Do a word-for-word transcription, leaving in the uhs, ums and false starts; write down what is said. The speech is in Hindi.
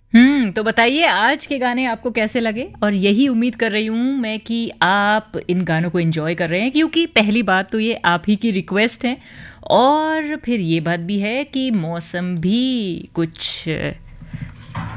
हम्म तो बताइए आज के गाने आपको कैसे लगे, और यही उम्मीद कर रही हूँ मैं कि आप इन गानों को एंजॉय कर रहे हैं, क्योंकि पहली बात तो ये आप ही की रिक्वेस्ट है, और फिर ये बात भी है कि मौसम भी कुछ